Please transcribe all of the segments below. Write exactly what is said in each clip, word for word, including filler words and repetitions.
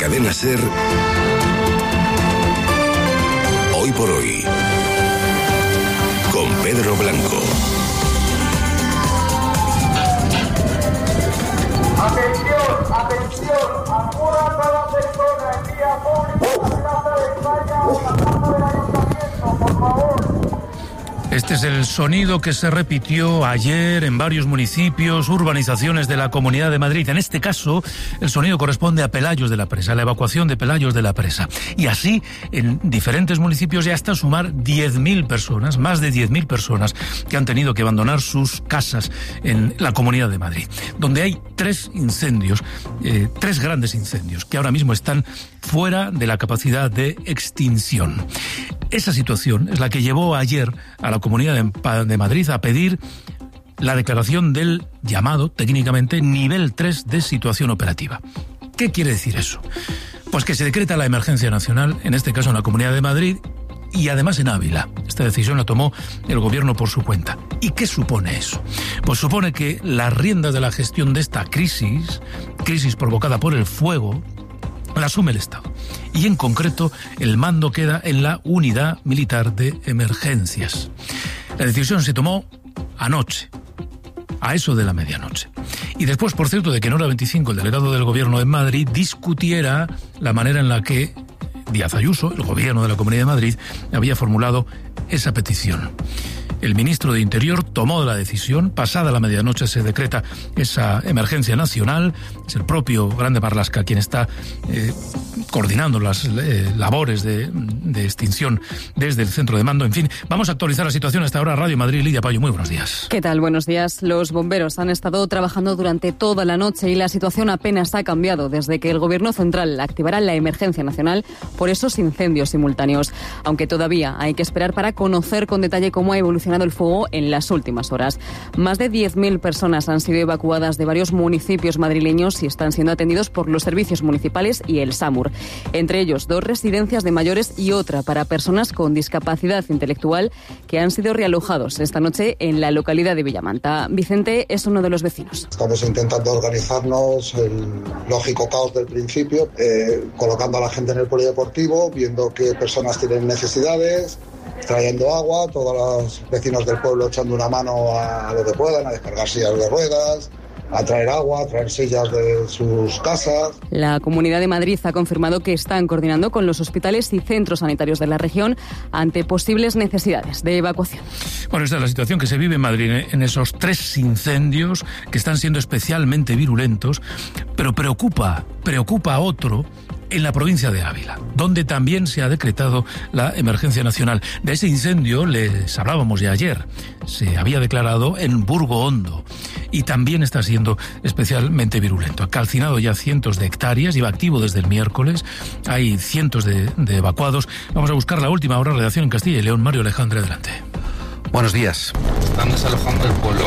Cadena SER, Hoy por Hoy, con Pedro Blanco. Atención, atención, apura a toda persona en vía pública, la Plaza de España o la Plaza del Ayuntamiento, por favor. Este es el sonido que se repitió ayer en varios municipios, urbanizaciones de la Comunidad de Madrid. En este caso, el sonido corresponde a Pelayos de la Presa, a la evacuación de Pelayos de la Presa. Y así, en diferentes municipios ya hasta sumar diez mil personas, más de diez mil personas que han tenido que abandonar sus casas en la Comunidad de Madrid, donde hay tres incendios, eh, tres grandes incendios, que ahora mismo están fuera de la capacidad de extinción. Esa situación es la que llevó ayer a la Comunidad de Madrid a pedir la declaración del llamado, técnicamente, nivel tres de situación operativa. ¿Qué quiere decir eso? Pues que se decreta la emergencia nacional, en este caso en la Comunidad de Madrid, y además en Ávila. Esta decisión la tomó el gobierno por su cuenta. ¿Y qué supone eso? Pues supone que las riendas de la gestión de esta crisis, crisis provocada por el fuego, la asume el Estado. Y en concreto, el mando queda en la Unidad Militar de Emergencias. La decisión se tomó anoche, a eso de la medianoche. Y después, por cierto, de que en hora veinticinco el delegado del Gobierno de Madrid discutiera la manera en la que Díaz Ayuso, el Gobierno de la Comunidad de Madrid, había formulado esa petición. El ministro de Interior tomó la decisión, pasada la medianoche se decreta esa emergencia nacional, es el propio Grande Marlaska quien está eh, coordinando las eh, labores de, de extinción desde el centro de mando. En fin, vamos a actualizar la situación hasta ahora. Radio Madrid, Lidia Payo, muy buenos días. ¿Qué tal? Buenos días. Los bomberos han estado trabajando durante toda la noche y la situación apenas ha cambiado desde que el Gobierno central activara la emergencia nacional por esos incendios simultáneos, aunque todavía hay que esperar para conocer con detalle cómo ha evolucionado el fuego en las últimas horas. Más de diez mil personas han sido evacuadas de varios municipios madrileños y están siendo atendidos por los servicios municipales y el SAMUR. Entre ellos, dos residencias de mayores y otra para personas con discapacidad intelectual que han sido realojados esta noche en la localidad de Villamanta. Vicente es uno de los vecinos. Estamos intentando organizarnos el lógico caos del principio, eh, colocando a la gente en el polideportivo, viendo qué personas tienen necesidades, trayendo agua, todos los vecinos del pueblo echando una mano a, a lo que puedan, a descargar sillas de ruedas, a traer agua, a traer sillas de sus casas. La Comunidad de Madrid ha confirmado que están coordinando con los hospitales y centros sanitarios de la región ante posibles necesidades de evacuación. Bueno, esta es la situación que se vive en Madrid, en esos tres incendios que están siendo especialmente virulentos, pero preocupa, preocupa a otro en la provincia de Ávila, donde también se ha decretado la emergencia nacional. De ese incendio les hablábamos ya ayer. Se había declarado en Burgo Hondo y también está siendo especialmente virulento. Ha calcinado ya cientos de hectáreas, lleva activo desde el miércoles. Hay cientos de, de evacuados. Vamos a buscar la última hora. Redacción en Castilla y León. Mario Alejandre, adelante. Buenos días. Están desalojando el pueblo.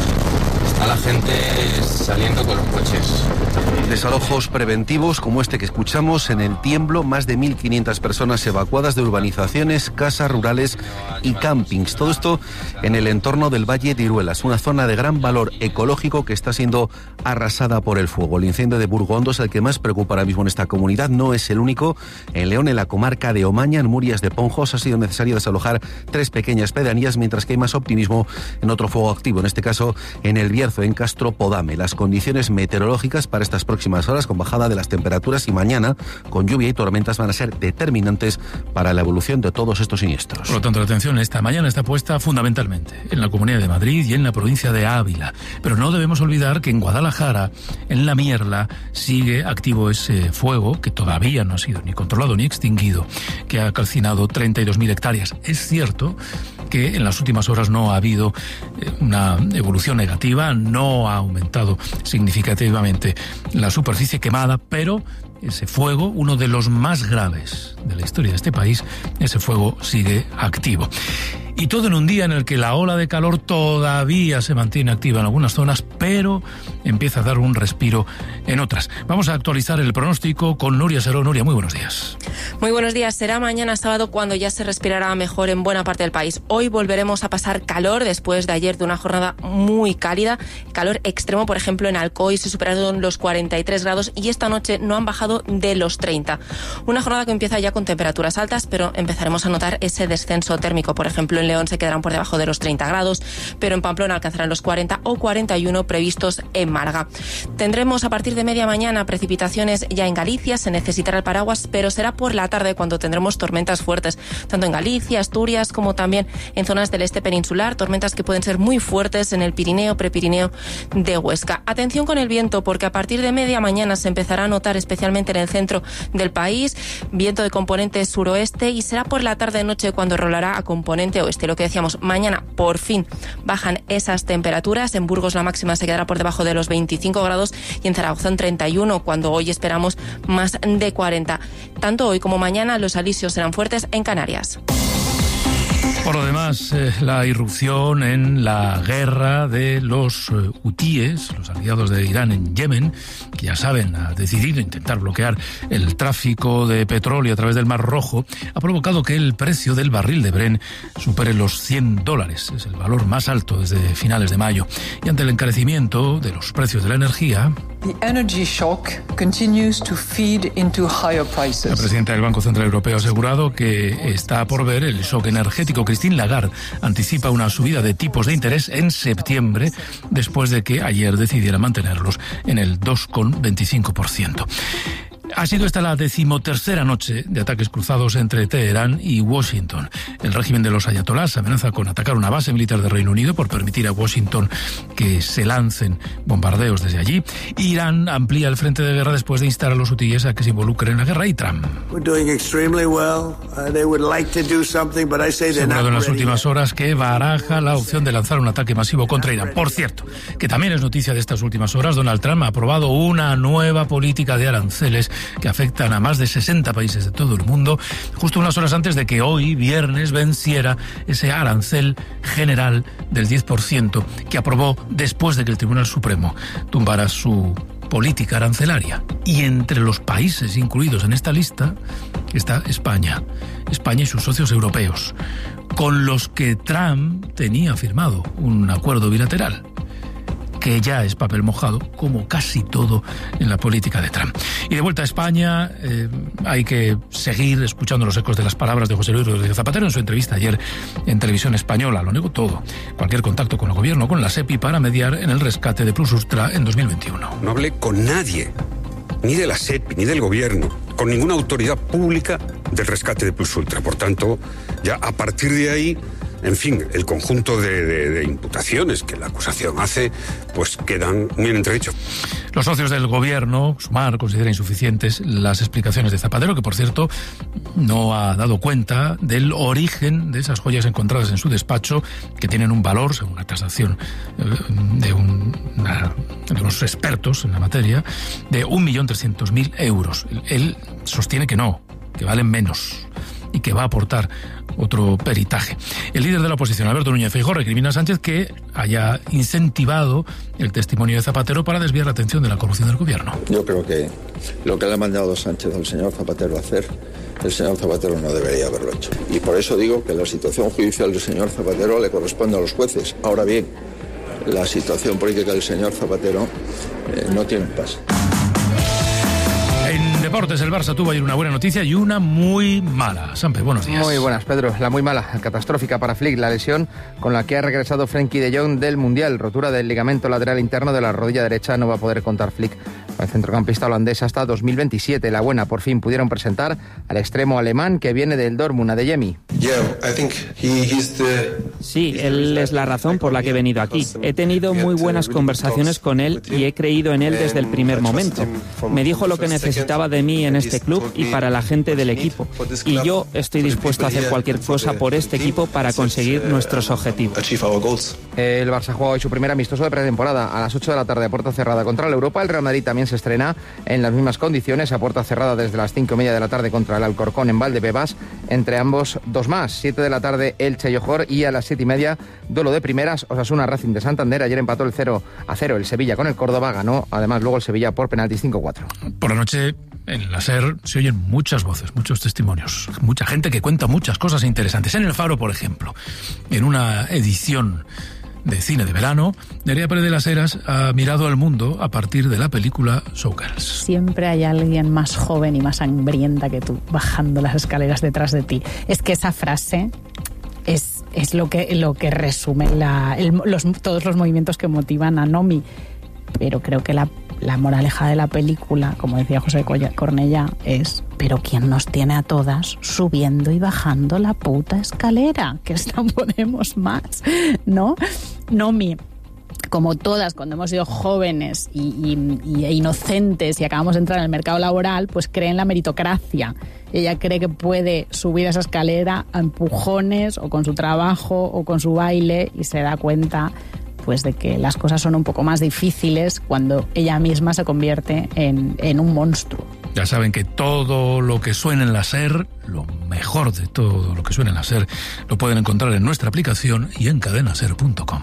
Está la gente saliendo con los coches. Desalojos preventivos como este que escuchamos en El Tiemblo, más de mil quinientas personas evacuadas de urbanizaciones, casas rurales y campings. Todo esto en el entorno del Valle de Iruelas, una zona de gran valor ecológico que está siendo arrasada por el fuego. El incendio de Burgo Hondo es el que más preocupa ahora mismo en esta comunidad. No es el único. En León, en la comarca de Omaña, en Murias de Ponjos, ha sido necesario desalojar tres pequeñas pedanías, mientras que hay más optimismo en otro fuego activo, en este caso en El Bierzo, en Castro Podame. Las condiciones meteorológicas para estas próximas horas, con bajada de las temperaturas, y mañana con lluvia y tormentas, van a ser determinantes para la evolución de todos estos siniestros. Por lo tanto, la atención esta mañana está puesta fundamentalmente en la Comunidad de Madrid y en la provincia de Ávila. Pero no debemos olvidar que en Guadalajara, en La Mierla, sigue activo ese fuego que todavía no ha sido ni controlado ni extinguido, que ha calcinado treinta y dos mil hectáreas. Es cierto que en las últimas horas no ha habido una evolución negativa, no ha aumentado significativamente la superficie quemada, pero ese fuego, uno de los más graves de la historia de este país, ese fuego sigue activo. Y todo en un día en el que la ola de calor todavía se mantiene activa en algunas zonas, pero empieza a dar un respiro en otras. Vamos a actualizar el pronóstico con Nuria Seró. Nuria, muy buenos días. Muy buenos días. Será mañana sábado cuando ya se respirará mejor en buena parte del país. Hoy volveremos a pasar calor después de ayer de una jornada muy cálida. Calor extremo, por ejemplo, en Alcoy se superaron los cuarenta y tres grados y esta noche no han bajado de los treinta. Una jornada que empieza ya con temperaturas altas, pero empezaremos a notar ese descenso térmico. Por ejemplo, en León se quedarán por debajo de los treinta grados, pero en Pamplona alcanzarán los cuarenta o cuarenta y uno previstos en Málaga. Tendremos a partir de media mañana precipitaciones ya en Galicia, se necesitará el paraguas, pero será por la tarde cuando tendremos tormentas fuertes, tanto en Galicia, Asturias, como también en zonas del este peninsular, tormentas que pueden ser muy fuertes en el Pirineo, Prepirineo de Huesca. Atención con el viento, porque a partir de media mañana se empezará a notar especialmente en el centro del país, viento de componente suroeste, y será por la tarde-noche cuando rolará a componente oeste. Lo que decíamos, mañana por fin bajan esas temperaturas. En Burgos la máxima se quedará por debajo de los veinticinco grados y en Zaragoza en treinta y uno, cuando hoy esperamos más de cuarenta. Tanto hoy como mañana los alisios serán fuertes en Canarias. Por lo demás, eh, la irrupción en la guerra de los eh, hutíes, los aliados de Irán en Yemen, que ya saben, ha decidido intentar bloquear el tráfico de petróleo a través del Mar Rojo, ha provocado que el precio del barril de Brent supere los cien dólares. Es el valor más alto desde finales de mayo. Y ante el encarecimiento de los precios de la energía, The energy shock continues to feed into higher prices. La presidenta del Banco Central Europeo ha asegurado que está por ver el shock energético. Christine Lagarde anticipa una subida de tipos de interés en septiembre, después de que ayer decidiera mantenerlos en el dos coma veinticinco por ciento. Ha sido esta la decimotercera noche de ataques cruzados entre Teherán y Washington. El régimen de los ayatolás amenaza con atacar una base militar del Reino Unido por permitir a Washington que se lancen bombardeos desde allí. Irán amplía el frente de guerra después de instar a los hutíes a que se involucren en la guerra. Y Trump asegurado en las últimas horas que baraja la opción de lanzar un ataque masivo contra Irán. Por cierto, que también es noticia de estas últimas horas, Donald Trump ha aprobado una nueva política de aranceles que afectan a más de sesenta países de todo el mundo, justo unas horas antes de que hoy, viernes, venciera ese arancel general del diez por ciento que aprobó después de que el Tribunal Supremo tumbara su política arancelaria. Y entre los países incluidos en esta lista está España, España y sus socios europeos, con los que Trump tenía firmado un acuerdo bilateral, que ya es papel mojado, como casi todo en la política de Trump. Y de vuelta a España, eh, hay que seguir escuchando los ecos de las palabras de José Luis Rodríguez Zapatero en su entrevista ayer en Televisión Española. Lo negó todo, cualquier contacto con el gobierno, con la SEPI, para mediar en el rescate de Plus Ultra en dos mil veintiuno. No hablé con nadie, ni de la SEPI, ni del gobierno, con ninguna autoridad pública del rescate de Plus Ultra. Por tanto, ya a partir de ahí, en fin, el conjunto de, de, de imputaciones que la acusación hace, pues quedan muy en entredicho. Los socios del gobierno, Sumar, considera insuficientes las explicaciones de Zapatero, que por cierto no ha dado cuenta del origen de esas joyas encontradas en su despacho, que tienen un valor, según la tasación de, un, una, de unos expertos en la materia, de un millón trescientos mil euros. Él sostiene que no, que valen menos y que va a aportar otro peritaje. El líder de la oposición, Alberto Núñez Feijóo, recrimina a Sánchez que haya incentivado el testimonio de Zapatero para desviar la atención de la corrupción del gobierno. Yo creo que lo que le ha mandado Sánchez al señor Zapatero a hacer, el señor Zapatero no debería haberlo hecho. Y por eso digo que la situación judicial del señor Zapatero le corresponde a los jueces. Ahora bien, la situación política del señor Zapatero eh, no tiene un pase. En deportes, el Barça tuvo ayer una buena noticia y una muy mala. Sampe, buenos días. Muy buenas, Pedro. La muy mala, catastrófica para Flick, la lesión con la que ha regresado Frenkie de Jong del Mundial. Rotura del ligamento lateral interno de la rodilla derecha. No va a poder contar Flick, el centrocampista holandés, hasta dos mil veintisiete. La buena, por fin pudieron presentar al extremo alemán que viene del Dortmund, Adeyemi. Yeah, I think he, he's the Sí, él es la razón por la que he venido aquí. He tenido muy buenas conversaciones con él y he creído en él desde el primer momento. Me dijo lo que necesitaba de mí en este club y para la gente del equipo. Y yo estoy dispuesto a hacer cualquier cosa por este equipo para conseguir nuestros objetivos. El Barça juega hoy su primer amistoso de pretemporada a las ocho de la tarde a puerta cerrada contra el Europa. El Real Madrid también se estrena en las mismas condiciones a puerta cerrada desde las cinco y media de la tarde contra el Alcorcón en Valdebebas. Entre ambos dos más, siete de la tarde Elche y Ojor, y a las siete y media duelo de primeras Osasuna Racing de Santander. Ayer empató el cero a cero el Sevilla con el Córdoba, ganó además luego el Sevilla por penaltis cinco cuatro. Por la noche en la SER se oyen muchas voces, muchos testimonios, mucha gente que cuenta muchas cosas interesantes. En El Faro, por ejemplo, en una edición de cine de verano, Nerea Pérez de las Heras ha mirado al mundo a partir de la película Showgirls. Siempre hay alguien más joven y más hambrienta que tú bajando las escaleras detrás de ti. Es que esa frase es, es lo que, lo que resume la, el, los, todos los movimientos que motivan a Nomi. Pero creo que la, la moraleja de la película, como decía José Cornellá, es: pero ¿quién nos tiene a todas subiendo y bajando la puta escalera? Que esta podemos más, ¿no? Nomi, como todas, cuando hemos sido jóvenes y, y, y inocentes y acabamos de entrar en el mercado laboral, pues cree en la meritocracia. Ella cree que puede subir esa escalera a empujones, o con su trabajo, o con su baile, y se da cuenta pues de que las cosas son un poco más difíciles cuando ella misma se convierte en, en un monstruo. Ya saben que todo lo que suena en la SER, lo mejor de todo lo que suena en la SER, lo pueden encontrar en nuestra aplicación y en cadena ser punto com.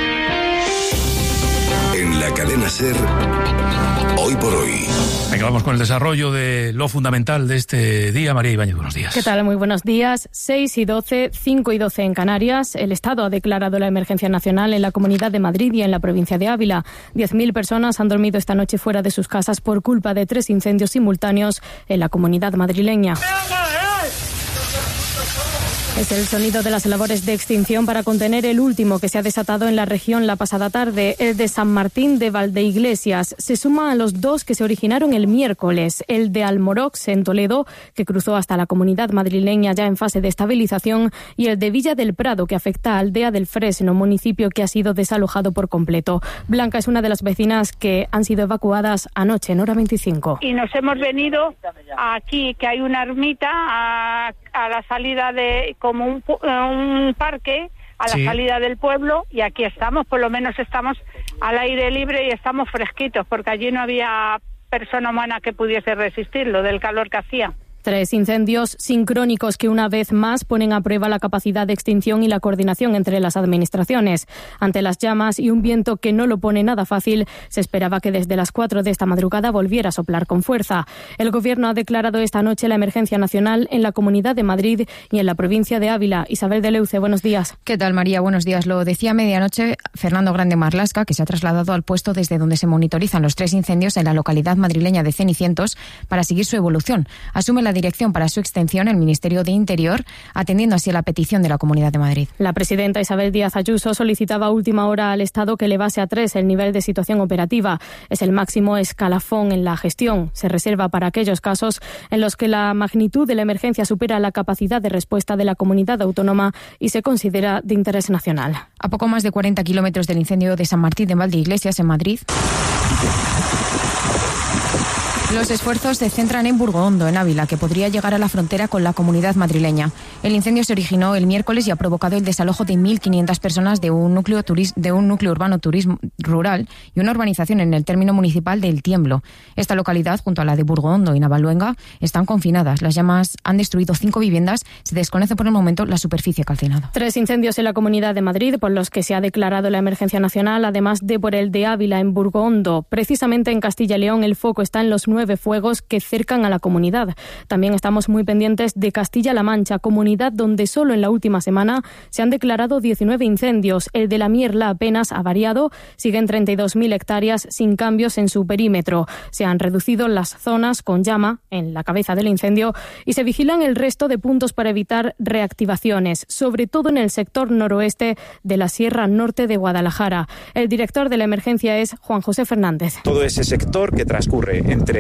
En la cadena SER, hoy por hoy. Venga, vamos con el desarrollo de lo fundamental de este día. María Ibáñez, buenos días. ¿Qué tal? Muy buenos días. seis y doce, cinco y doce en Canarias. El Estado ha declarado la emergencia nacional en la Comunidad de Madrid y en la provincia de Ávila. diez mil personas han dormido esta noche fuera de sus casas por culpa de tres incendios simultáneos en la comunidad madrileña. Es el sonido de las labores de extinción para contener el último que se ha desatado en la región la pasada tarde, el de San Martín de Valdeiglesias. Se suma a los dos que se originaron el miércoles, el de Almorox en Toledo, que cruzó hasta la comunidad madrileña ya en fase de estabilización, y el de Villa del Prado, que afecta a Aldea del Fresno, municipio que ha sido desalojado por completo. Blanca es una de las vecinas que han sido evacuadas anoche en hora veinticinco. Y nos hemos venido aquí, que hay una ermita a, a la salida de... como un, un parque a la sí. salida del pueblo, y aquí estamos, por lo menos estamos al aire libre y estamos fresquitos, porque allí no había persona humana que pudiese resistirlo del calor que hacía. Tres incendios sincrónicos que una vez más ponen a prueba la capacidad de extinción y la coordinación entre las administraciones. Ante las llamas y un viento que no lo pone nada fácil, se esperaba que desde las cuatro de esta madrugada volviera a soplar con fuerza. El Gobierno ha declarado esta noche la emergencia nacional en la Comunidad de Madrid y en la provincia de Ávila. Isabel de Leuce, buenos días. ¿Qué tal, María? Buenos días. Lo decía a medianoche Fernando Grande Marlasca, que se ha trasladado al puesto desde donde se monitorizan los tres incendios en la localidad madrileña de Cenicientos para seguir su evolución. Asume la dirección para su extensión el Ministerio de Interior, atendiendo así a la petición de la Comunidad de Madrid. La presidenta Isabel Díaz Ayuso solicitaba a última hora al Estado que elevase a tres el nivel de situación operativa. Es el máximo escalafón en la gestión. Se reserva para aquellos casos en los que la magnitud de la emergencia supera la capacidad de respuesta de la comunidad autónoma y se considera de interés nacional. A poco más de cuarenta kilómetros del incendio de San Martín de Valdeiglesias, en Madrid, los esfuerzos se centran en Burgohondo, en Ávila, que podría llegar a la frontera con la comunidad madrileña. El incendio se originó el miércoles y ha provocado el desalojo de mil quinientas personas de un núcleo turis- de un núcleo urbano turismo rural y una urbanización en el término municipal de El Tiemblo. Esta localidad, junto a la de Burgohondo y Navaluenga, están confinadas. Las llamas han destruido cinco viviendas. Se desconoce por el momento la superficie calcinada. Tres incendios en la Comunidad de Madrid por los que se ha declarado la emergencia nacional, además de por el de Ávila en Burgohondo. Precisamente en Castilla y León el foco está en los nueve fuegos que cercan a la comunidad. También estamos muy pendientes de Castilla-La Mancha, comunidad donde solo en la última semana se han declarado diecinueve incendios. El de la Mierla apenas ha variado, siguen treinta y dos mil hectáreas sin cambios en su perímetro. Se han reducido las zonas con llama en la cabeza del incendio y se vigilan el resto de puntos para evitar reactivaciones, sobre todo en el sector noroeste de la Sierra Norte de Guadalajara. El director de la emergencia es Juan José Fernández. Todo ese sector que transcurre entre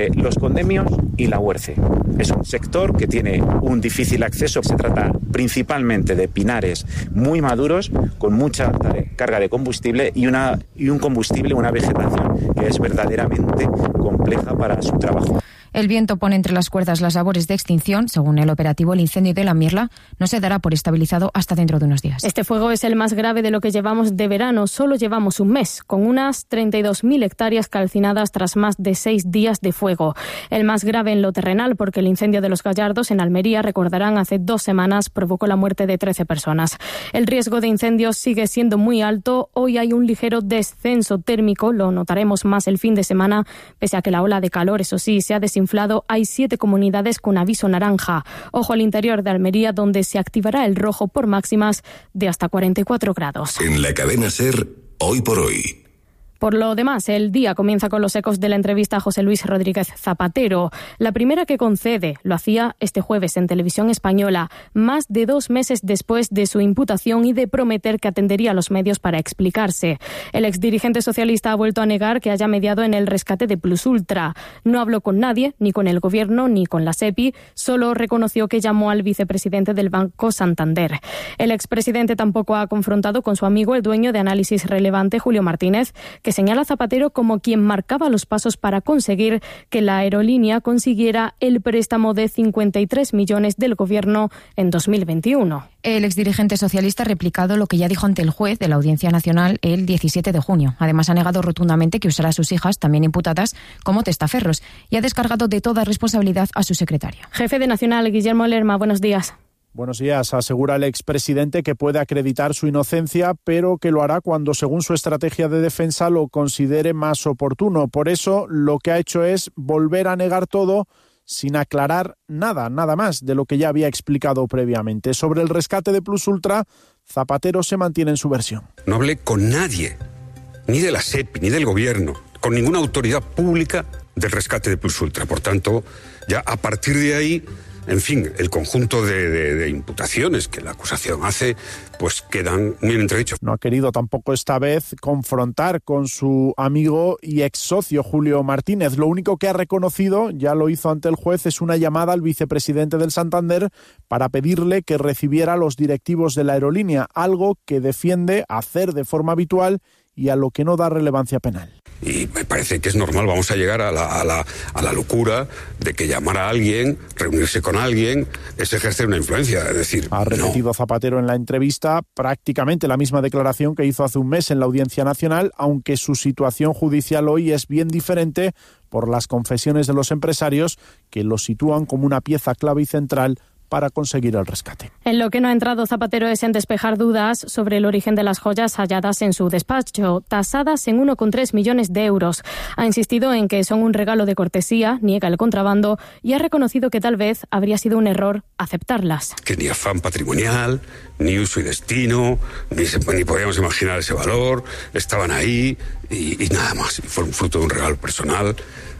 entre los condemios y la huerce. Es un sector que tiene un difícil acceso. Se trata principalmente de pinares muy maduros con mucha carga de combustible y, una, y un combustible, una vegetación que es verdaderamente compleja para su trabajo. El viento pone entre las cuerdas las labores de extinción. Según el operativo, el incendio de la Mirla no se dará por estabilizado hasta dentro de unos días. Este fuego es el más grave de lo que llevamos de verano. Solo llevamos un mes, con unas treinta y dos mil hectáreas calcinadas tras más de seis días de fuego. El más grave en lo terrenal, porque el incendio de Los Gallardos en Almería, recordarán, hace dos semanas provocó la muerte de trece personas. El riesgo de incendios sigue siendo muy alto. Hoy hay un ligero descenso térmico. Lo notaremos más el fin de semana, pese a que la ola de calor, eso sí, se ha desinflado. Hay siete comunidades con aviso naranja. Ojo al interior de Almería, donde se activará el rojo por máximas de hasta cuarenta y cuatro grados. En la cadena SER, Hoy por Hoy. Por lo demás, el día comienza con los ecos de la entrevista a José Luis Rodríguez Zapatero. La primera que concede lo hacía este jueves en Televisión Española, más de dos meses después de su imputación y de prometer que atendería a los medios para explicarse. El exdirigente socialista ha vuelto a negar que haya mediado en el rescate de Plus Ultra. No habló con nadie, ni con el Gobierno, ni con la SEPI, solo reconoció que llamó al vicepresidente del Banco Santander. El expresidente tampoco ha confrontado con su amigo, el dueño de Análisis Relevante, Julio Martínez, que señala a Zapatero como quien marcaba los pasos para conseguir que la aerolínea consiguiera el préstamo de cincuenta y tres millones del Gobierno en dos mil veintiuno. El exdirigente socialista ha replicado lo que ya dijo ante el juez de la Audiencia Nacional el diecisiete de junio. Además, ha negado rotundamente que usara a sus hijas, también imputadas, como testaferros, y ha descargado de toda responsabilidad a su secretaria. Jefe de Nacional, Guillermo Lerma, buenos días. Buenos días. Asegura el expresidente que puede acreditar su inocencia, pero que lo hará cuando, según su estrategia de defensa, lo considere más oportuno. Por eso, lo que ha hecho es volver a negar todo sin aclarar nada, nada más de lo que ya había explicado previamente. Sobre el rescate de Plus Ultra, Zapatero se mantiene en su versión. No hablé con nadie, ni de la SEPI, ni del Gobierno, con ninguna autoridad pública del rescate de Plus Ultra. Por tanto, ya a partir de ahí, en fin, el conjunto de, de, de imputaciones que la acusación hace, pues quedan muy en entredicho. No ha querido tampoco esta vez confrontar con su amigo y ex socio Julio Martínez. Lo único que ha reconocido, ya lo hizo ante el juez, es una llamada al vicepresidente del Santander para pedirle que recibiera a los directivos de la aerolínea, algo que defiende hacer de forma habitual y a lo que no da relevancia penal. Y me parece que es normal, vamos a llegar a la, a la, a la locura de que llamar a alguien, reunirse con alguien, es ejercer una influencia, es decir... Ha repetido no. Zapatero en la entrevista prácticamente la misma declaración que hizo hace un mes en la Audiencia Nacional, aunque su situación judicial hoy es bien diferente por las confesiones de los empresarios que lo sitúan como una pieza clave y central para conseguir el rescate. En lo que no ha entrado Zapatero es en despejar dudas sobre el origen de las joyas halladas en su despacho, tasadas en uno coma tres millones de euros. Ha insistido en que son un regalo de cortesía, niega el contrabando y ha reconocido que tal vez habría sido un error aceptarlas. Que ni afán patrimonial, ni uso y destino, ni, se, ni podíamos imaginar ese valor, estaban ahí y, y nada más. Y fue un fruto de un regalo personal,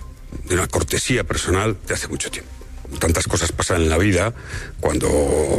de una cortesía personal de hace mucho tiempo. Tantas cosas pasan en la vida, cuando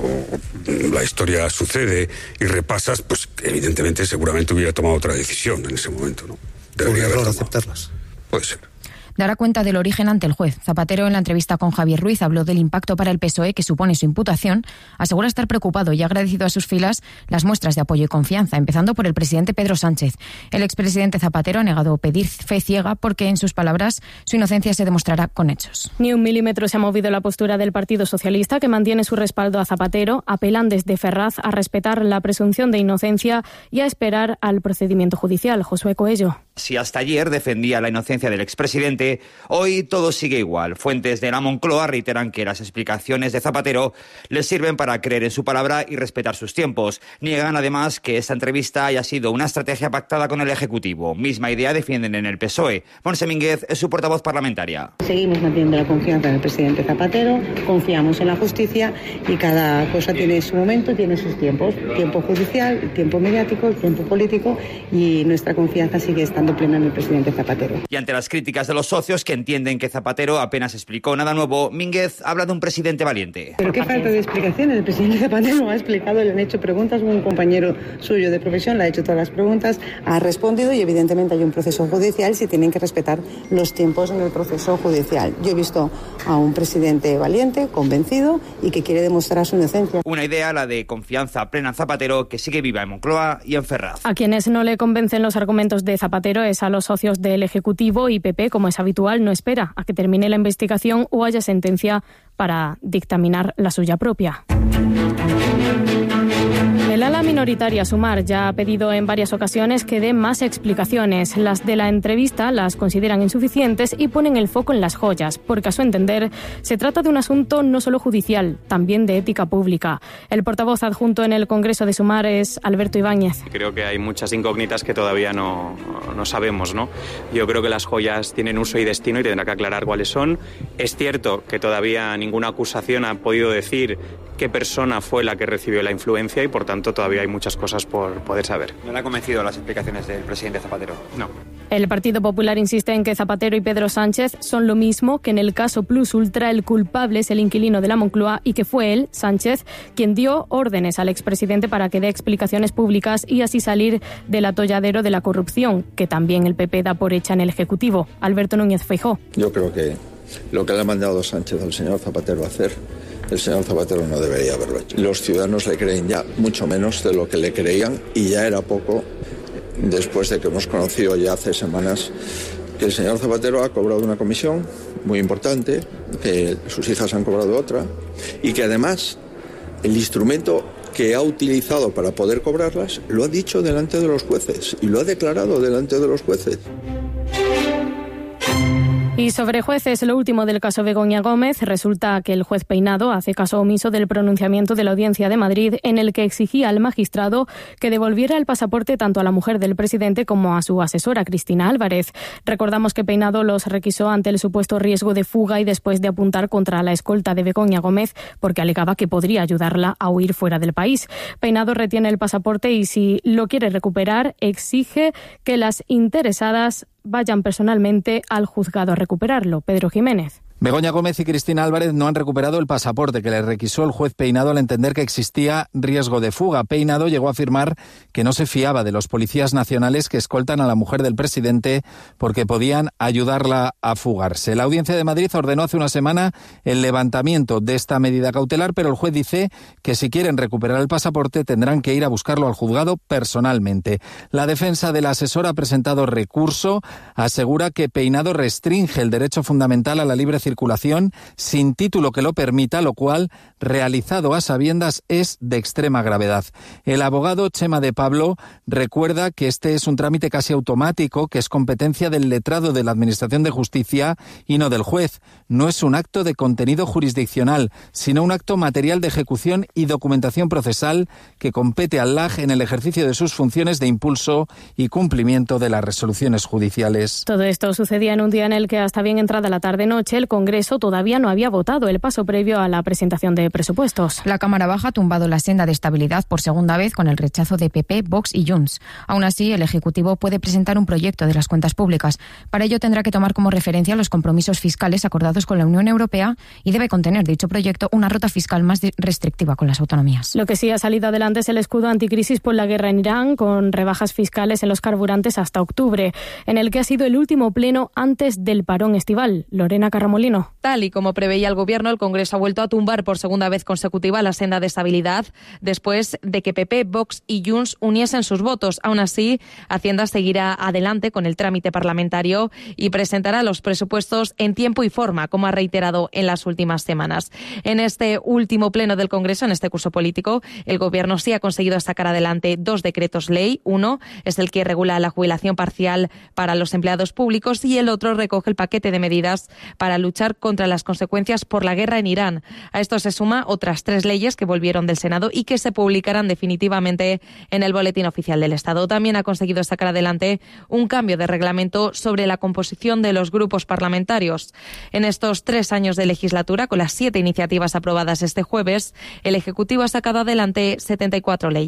la historia sucede y repasas, pues evidentemente seguramente hubiera tomado otra decisión en ese momento, ¿no? Debería haber aceptarlas. Puede ser. Dará cuenta del origen ante el juez. Zapatero, en la entrevista con Javier Ruiz, habló del impacto para el P S O E que supone su imputación. Asegura estar preocupado y ha agradecido a sus filas las muestras de apoyo y confianza, empezando por el presidente Pedro Sánchez. El expresidente Zapatero ha negado pedir fe ciega porque, en sus palabras, su inocencia se demostrará con hechos. Ni un milímetro se ha movido la postura del Partido Socialista, que mantiene su respaldo a Zapatero. Apelan desde Ferraz a respetar la presunción de inocencia y a esperar al procedimiento judicial. Josué Coello. Si hasta ayer defendía la inocencia del expresidente, hoy todo sigue igual. Fuentes de la Moncloa reiteran que las explicaciones de Zapatero les sirven para creer en su palabra y respetar sus tiempos. Niegan además que esta entrevista haya sido una estrategia pactada con el Ejecutivo. Misma idea defienden en el P S O E. Montse Mínguez es su portavoz parlamentaria. Seguimos manteniendo la confianza en el presidente Zapatero, confiamos en la justicia y cada cosa tiene su momento, tiene sus tiempos. Tiempo judicial, tiempo mediático, tiempo político y nuestra confianza sigue estando segundo pleno en el presidente Zapatero. Y ante las críticas de los socios que entienden que Zapatero apenas explicó nada nuevo, Mínguez habla de un presidente valiente. Pero qué falta de explicaciones. El presidente Zapatero lo ha explicado, le han hecho preguntas, un compañero suyo de profesión le ha hecho todas las preguntas, ha respondido y evidentemente hay un proceso judicial, si tienen que respetar los tiempos en el proceso judicial. Yo he visto a un presidente valiente, convencido y que quiere demostrar su inocencia. Una idea, la de confianza plena en Zapatero, que sigue viva en Moncloa y en Ferraz. A quienes no le convencen los argumentos de Zapatero es a los socios del Ejecutivo y P P, como es habitual, no espera a que termine la investigación o haya sentencia para dictaminar la suya propia. El ala minoritaria Sumar ya ha pedido en varias ocasiones que dé más explicaciones. Las de la entrevista las consideran insuficientes y ponen el foco en las joyas, porque a su entender se trata de un asunto no solo judicial, también de ética pública. El portavoz adjunto en el Congreso de Sumar es Alberto Ibáñez. Creo que hay muchas incógnitas que todavía no, no sabemos, ¿no? Yo creo que las joyas tienen uso y destino y tendrá que aclarar cuáles son. Es cierto que todavía ninguna acusación ha podido decir qué persona fue la que recibió la influencia y por tanto todavía hay muchas cosas por poder saber. ¿No le han convencido las explicaciones del presidente Zapatero? No. El Partido Popular insiste en que Zapatero y Pedro Sánchez son lo mismo, que en el caso Plus Ultra el culpable es el inquilino de la Moncloa y que fue él, Sánchez, quien dio órdenes al expresidente para que dé explicaciones públicas y así salir del atolladero de la corrupción, que también el P P da por hecha en el Ejecutivo. Alberto Núñez Feijóo. Yo creo que lo que le ha mandado Sánchez al señor Zapatero a hacer, el señor Zapatero no debería haberlo hecho. Los ciudadanos le creen ya mucho menos de lo que le creían y ya era poco después de que hemos conocido ya hace semanas que el señor Zapatero ha cobrado una comisión muy importante, que sus hijas han cobrado otra y que además el instrumento que ha utilizado para poder cobrarlas lo ha dicho delante de los jueces y lo ha declarado delante de los jueces. Y sobre jueces, lo último del caso Begoña Gómez, resulta que el juez Peinado hace caso omiso del pronunciamiento de la Audiencia de Madrid en el que exigía al magistrado que devolviera el pasaporte tanto a la mujer del presidente como a su asesora, Cristina Álvarez. Recordamos que Peinado los requisó ante el supuesto riesgo de fuga y después de apuntar contra la escolta de Begoña Gómez porque alegaba que podría ayudarla a huir fuera del país. Peinado retiene el pasaporte y si lo quiere recuperar, exige que las interesadas vayan personalmente al juzgado a recuperarlo. Pedro Jiménez. Begoña Gómez y Cristina Álvarez no han recuperado el pasaporte que les requisó el juez Peinado al entender que existía riesgo de fuga. Peinado llegó a afirmar que no se fiaba de los policías nacionales que escoltan a la mujer del presidente porque podían ayudarla a fugarse. La Audiencia de Madrid ordenó hace una semana el levantamiento de esta medida cautelar, pero el juez dice que si quieren recuperar el pasaporte tendrán que ir a buscarlo al juzgado personalmente. La defensa de la asesora ha presentado recurso, asegura que Peinado restringe el derecho fundamental a la libre circulación sin título que lo permita, lo cual, realizado a sabiendas, es de extrema gravedad. El abogado Chema de Pablo recuerda que este es un trámite casi automático, que es competencia del letrado de la Administración de Justicia y no del juez. No es un acto de contenido jurisdiccional, sino un acto material de ejecución y documentación procesal que compete al L A G en el ejercicio de sus funciones de impulso y cumplimiento de las resoluciones judiciales. Todo esto sucedía en un día en el que hasta bien entrada la tarde-noche el Congreso todavía no había votado el paso previo a la presentación de presupuestos. La Cámara Baja ha tumbado la senda de estabilidad por segunda vez con el rechazo de P P, Vox y Junts. Aún así, el Ejecutivo puede presentar un proyecto de las cuentas públicas. Para ello tendrá que tomar como referencia los compromisos fiscales acordados con la Unión Europea y debe contener dicho proyecto una ruta fiscal más restrictiva con las autonomías. Lo que sí ha salido adelante es el escudo anticrisis por la guerra en Irán, con rebajas fiscales en los carburantes hasta octubre, en el que ha sido el último pleno antes del parón estival. Lorena Carramolino. Tal y como preveía el Gobierno, el Congreso ha vuelto a tumbar por segunda vez consecutiva la senda de estabilidad después de que P P, Vox y Junts uniesen sus votos. Aún así, Hacienda seguirá adelante con el trámite parlamentario y presentará los presupuestos en tiempo y forma, como ha reiterado en las últimas semanas. En este último pleno del Congreso, en este curso político, el Gobierno sí ha conseguido sacar adelante dos decretos ley. Uno es el que regula la jubilación parcial para los empleados públicos y el otro recoge el paquete de medidas para luchar contra las consecuencias por la guerra en Irán. A esto se suma otras tres leyes que volvieron del Senado y que se publicarán definitivamente en el Boletín Oficial del Estado. También ha conseguido sacar adelante un cambio de reglamento sobre la composición de los grupos parlamentarios. En estos tres años de legislatura, con las siete iniciativas aprobadas este jueves, el Ejecutivo ha sacado adelante setenta y cuatro leyes.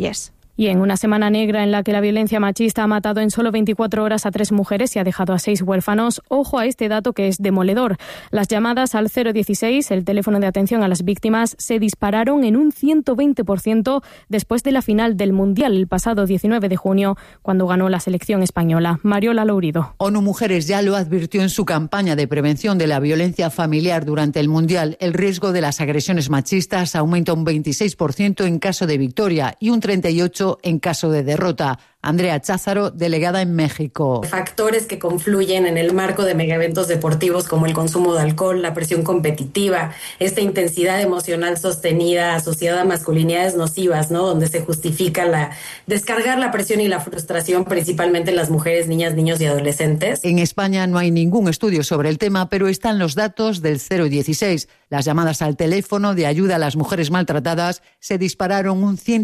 Y en una semana negra en la que la violencia machista ha matado en solo veinticuatro horas a tres mujeres y ha dejado a seis huérfanos, ojo a este dato que es demoledor. Las llamadas al cero dieciséis, el teléfono de atención a las víctimas, se dispararon en un ciento veinte por ciento después de la final del Mundial el pasado diecinueve de junio, cuando ganó la selección española. Mariola Lourido. ONU Mujeres ya lo advirtió en su campaña de prevención de la violencia familiar durante el Mundial. El riesgo de las agresiones machistas aumenta un veintiséis por ciento en caso de victoria y un treinta y ocho por ciento en caso de derrota. Andrea Cházaro, delegada en México. Factores que confluyen en el marco de megaeventos deportivos como el consumo de alcohol, la presión competitiva, esta intensidad emocional sostenida asociada a masculinidades nocivas, ¿no? Donde se justifica la descargar la presión y la frustración principalmente en las mujeres, niñas, niños y adolescentes. En España no hay ningún estudio sobre el tema, pero están los datos del cero dieciséis. Las llamadas al teléfono de ayuda a las mujeres maltratadas se dispararon un cien